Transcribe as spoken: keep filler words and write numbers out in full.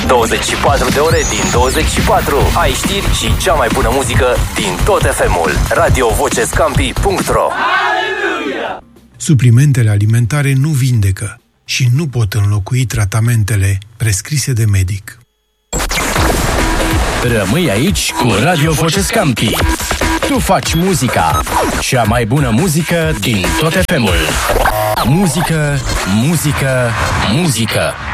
douăzeci și patru de ore din douăzeci și patru. Ai știri și cea mai bună muzică din tot F M-ul. radio voce scampi punct ro. Suplimentele alimentare nu vindecă și nu pot înlocui tratamentele prescrise de medic. Rămâi aici cu Radio Voce Scampi. Tu faci muzica, cea mai bună muzică din tot F M-ul. Muzică, muzică, muzică.